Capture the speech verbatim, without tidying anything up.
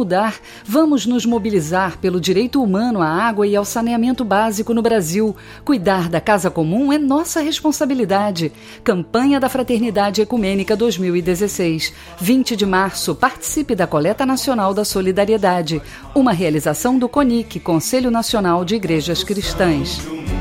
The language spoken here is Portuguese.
mudar. Vamos nos mobilizar pelo direito humano à água e ao saneamento básico no Brasil. Cuidar da casa comum é nossa responsabilidade. Campanha da Fraternidade Ecumênica dois mil e dezesseis. vinte de março, participe da Coleta Nacional da Solidariedade. Uma realização do CONIC, Conselho Nacional de Igrejas Cristãs.